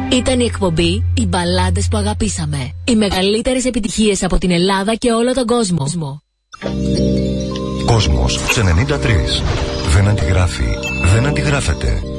Ήταν η εκπομπή «Οι μπαλάντες που αγαπήσαμε». Οι μεγαλύτερες επιτυχίες από την Ελλάδα και όλο τον κόσμο. Κόσμος σε 93. Δεν αντιγράφει. Δεν αντιγράφεται.